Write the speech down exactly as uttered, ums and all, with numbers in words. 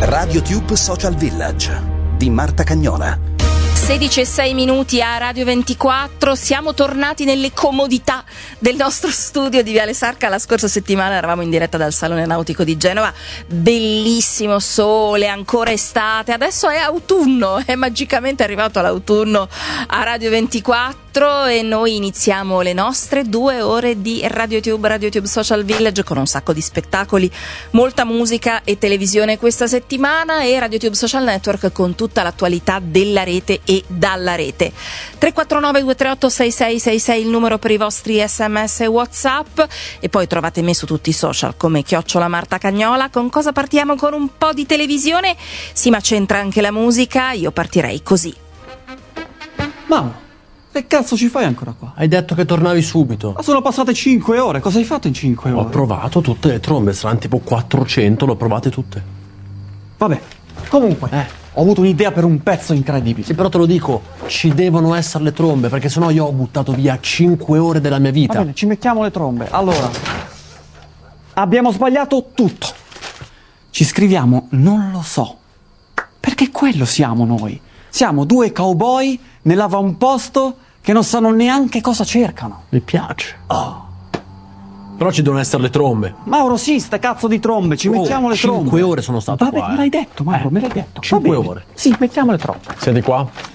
RadioTube Social Village di Marta Cagnola. sedici e sei minuti a Radio ventiquattro, siamo tornati nelle comodità del nostro studio di Viale Sarca. La scorsa settimana eravamo in diretta dal Salone Nautico di Genova, bellissimo sole, ancora estate, adesso è autunno, è magicamente arrivato l'autunno a Radio ventiquattro e noi iniziamo le nostre due ore di RadioTube, RadioTube Social Village con un sacco di spettacoli, molta musica e televisione questa settimana e RadioTube Social Network con tutta l'attualità della rete e dalla rete. Tre quattro nove due tre otto sei sei sei sei il numero per i vostri sms e WhatsApp e poi trovate me su tutti i social come chiocciola Marta Cagnola. Con cosa partiamo? Con un po' di televisione? Sì, ma c'entra anche la musica. Io partirei così. Mauro, che cazzo ci fai ancora qua? Hai detto che tornavi subito. Ma sono passate cinque ore, cosa hai fatto in cinque ore? Ho provato tutte le trombe, saranno tipo quattrocento, le ho provate tutte. Vabbè, comunque, eh. Ho avuto un'idea per un pezzo incredibile. Sì, però te lo dico, ci devono essere le trombe, perché sennò io ho buttato via cinque ore della mia vita. Va bene, ci mettiamo le trombe. Allora, abbiamo sbagliato tutto. Ci scriviamo non lo so. Perché quello siamo noi. Siamo due cowboy nell'avamposto che non sanno neanche cosa cercano. Mi piace. Oh. Però ci devono essere le trombe. Mauro, sì, ste cazzo di trombe, ci oh, mettiamo le trombe. Cinque ore sono stato Vabbè, qua. me l'hai detto, Mauro, eh. me l'hai detto. Cinque ore. Sì, mettiamo le trombe. Siete qua?